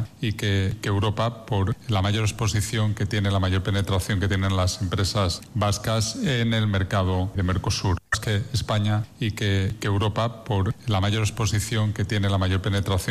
España y que Europa, por la mayor exposición que tiene, la mayor penetración que tienen las empresas vascas en el mercado de Mercosur. Que España y que Europa, por la mayor exposición que tiene, la mayor penetración